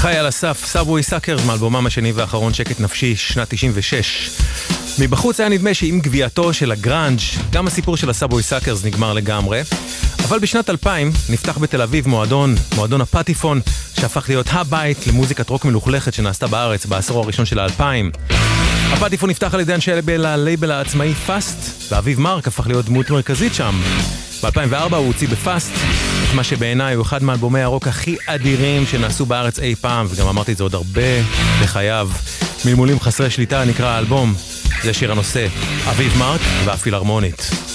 חי על הסף, סאבווי סאקרס מאלבומם השני והאחרון שקט נפשי, שנת 96. מבחוץ היה נדמה שעם גביעתו של הגראנג' גם הסיפור של הסאבווי סאקרס נגמר לגמרי, אבל בשנת 2000 נפתח בתל אביב מועדון הפטיפון, שהפך להיות הבית למוזיקת רוק מלוכלכת שנעשתה בארץ בעשור הראשון של ה-2000. הפטיפון נפתח על ידי אנשי הלייבל העצמאי פאסט, ואביב מרק הפך להיות דמות מרכזית שם. ב-2004 הוא הוציא בפאסט את מה שבעיניי הוא אחד מאלבומי הרוק הכי אדירים שנעשו בארץ אי פעם, וגם אמרתי את זה עוד הרבה בחייו. מלמולים חסרי שליטה נקרא האלבום, זה שיר הנושא, אביב מרק והפילהרמונית.